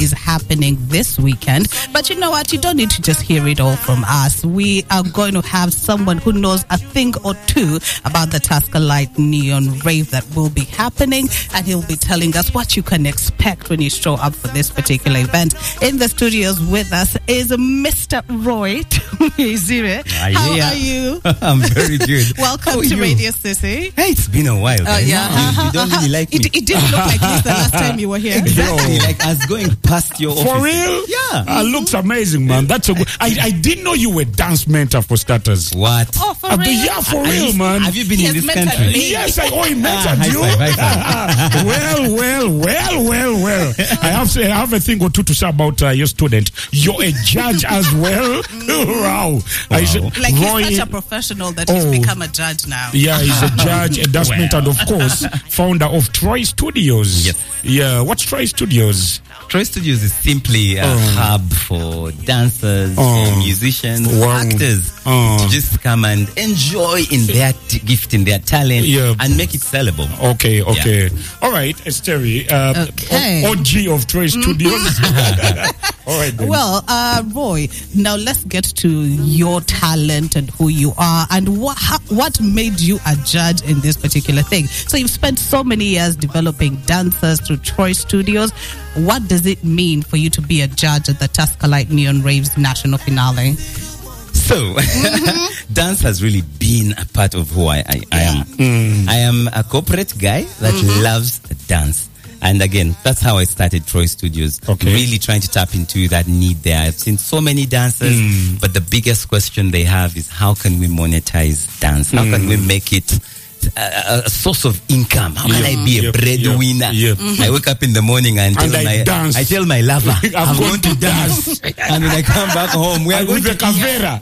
is happening this weekend. But you know what? You don't need to just hear it all from us. We are going to have someone who knows a thing or two about the Tusker Light Neon Rave that will be happening, and he'll be telling us what you can expect when you show up for this particular event. In the studios with us is Mr. Roy Tuizire. How are you? I'm very good. Welcome to Radio Sissy. Hey, it's been a while. You don't really like me. It didn't look like this the last time you were here. Exactly. Like I was going past your office. For real? Yeah. Looks amazing, man. That's so good. I didn't know you were dance mentor for starters. What? Oh, for real? Yeah, for real, man. Have you been in this mentored country? me. Yes, he mentored you. High five. Well. I have a thing or two to say about your student. You're a judge as well. Wow. Like he's such a professional that he's become a judge now. Yeah, he's a judge, a dance mentor, and of course, founder of Troy Studios. Yes. Yeah, what's Troy Studios? Troy Studios is simply a hub for dancers, musicians, actors to just come and enjoy in their gift, in their talent, and make it sellable. Okay. Yeah. All right, Esteri, OG of Troy Studios. All right, then. Well, Roy, now let's get to your talent and who you are and what made you a judge in this particular thing. So you've spent so many years developing dancers through Troy Studios. What does it mean for you to be a judge at the Tusker Light Neon Raves national finale? So, dance has really been a part of who I am. I am a corporate guy that loves dance. And again, that's how I started Troy Studios. Really trying to tap into that need there. I've seen so many dancers, but the biggest question they have is how can we monetize dance? How can we make it a source of income? How can I be a breadwinner? I wake up in the morning and I tell my lover, I'm going to dance. And when I come back home, we are going to Cavera.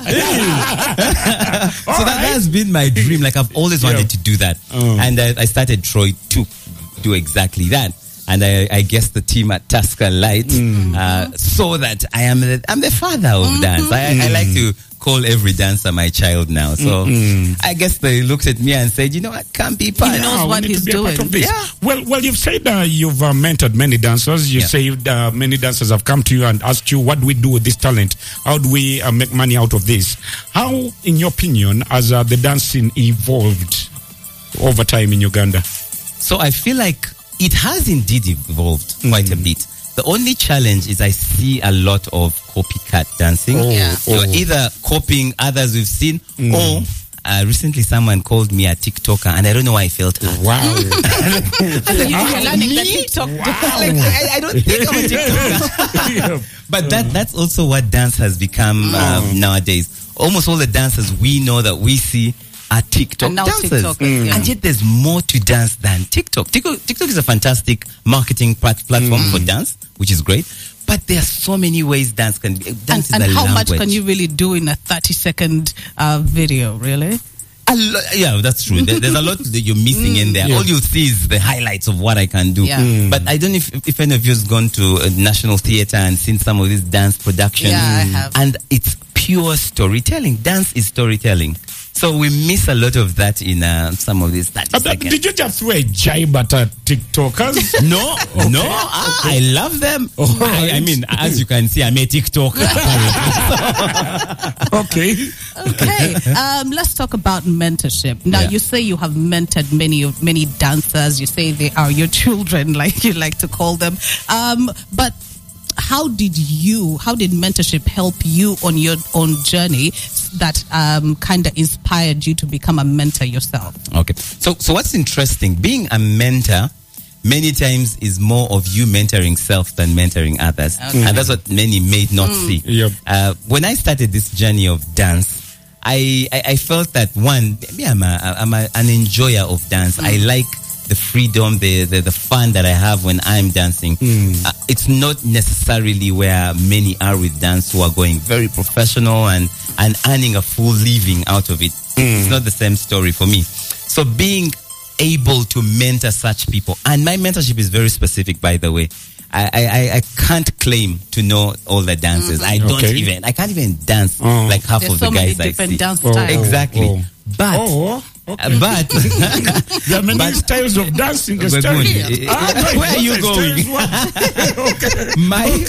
So that has been my dream. Like I've always wanted to do that. And I started Troy to do exactly that. And I guess the team at Tusker Light saw that I'm the father of dance. I like to call every dancer my child now. So I guess they looked at me and said, I can't be part. He knows what he's doing. Yeah. Well, you've said you've mentored many dancers. You say many dancers have come to you and asked you, what do we do with this talent? How do we make money out of this? How, in your opinion, has the dance scene evolved over time in Uganda? So I feel like it has indeed evolved quite a bit. The only challenge is I see a lot of copycat dancing. You're either copying others we've seen or recently someone called me a TikToker and I don't know why I felt hurt. Wow. You're learning the TikTok. I don't think I'm a TikToker. But that's also what dance has become nowadays. Almost all the dancers we know that we see are TikTok dancers. And yet there's more to dance than TikTok. TikTok is a fantastic marketing platform for dance, which is great. But there are so many ways dance can be. Dance and is a how language. much can you really do in a 30-second video, really? Yeah, that's true. There's a lot that you're missing in there. All you'll see is the highlights of what I can do. But I don't know if any of you has gone to a National Theatre and seen some of these dance productions. Yeah, I have. And it's pure storytelling. Dance is storytelling. So we miss a lot of that in some of these 30 seconds. Did you just throw a jibe at TikTokers? No. I love them. Right. I mean, as you can see, I'm a TikToker. Okay. Let's talk about mentorship. Now, you say you have mentored many dancers. You say they are your children, like you like to call them. But how did mentorship help you on your own journey that kind of inspired you to become a mentor yourself? Okay. So what's interesting, being a mentor many times is more of you mentoring self than mentoring others. And that's what many may not see. When I started this journey of dance, I felt that I'm an enjoyer of dance. I like the freedom, the fun that I have when I'm dancing. It's not necessarily where many are with dance who are going very professional and earning a full living out of it. It's not the same story for me. So being able to mentor such people, and my mentorship is very specific, by the way. I can't claim to know all the dances. I can't even dance like half of the guys I see. There's so many different dance styles. Exactly. But there are many styles of dancing. Where are you going? My